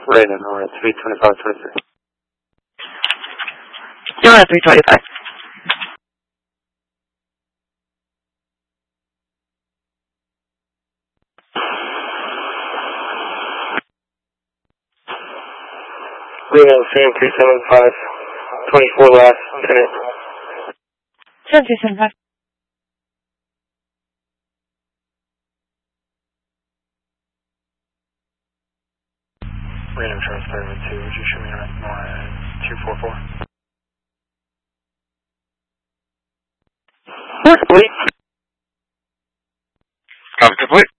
Raiden, we're at 325.23. You're at 325. Reno, Sam 375, 24 last, Lieutenant. Sam 375. Reno, Charles 302, would you show me around 244? Complete. Copy complete.